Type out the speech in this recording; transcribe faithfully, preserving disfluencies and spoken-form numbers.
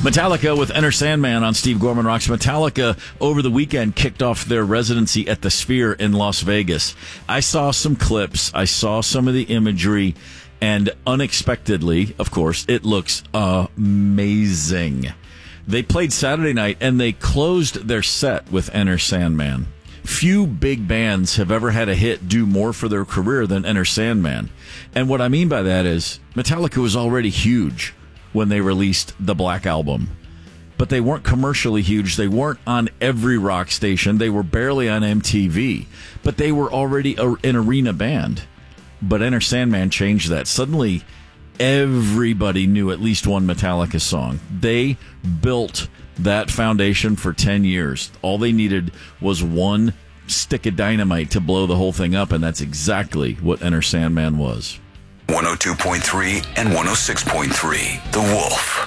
Metallica with Enter Sandman on Steve Gorman Rocks. Metallica over the weekend kicked off their residency at the Sphere in Las Vegas. I saw some clips. I saw some of the imagery. And unexpectedly, of course, it looks amazing. They played Saturday night, and they closed their set with Enter Sandman. Few big bands have ever had a hit do more for their career than Enter Sandman. And what I mean by that is Metallica was already huge when they released the Black Album. But they weren't commercially huge. They weren't on every rock station. They were barely on M T V. But they were already a, an arena band. But Enter Sandman changed that. Suddenly, everybody knew at least one Metallica song. They built that foundation for ten years. All they needed was one stick of dynamite to blow the whole thing up, and that's exactly what Enter Sandman was. one oh two point three and one oh six point three, The Wolf.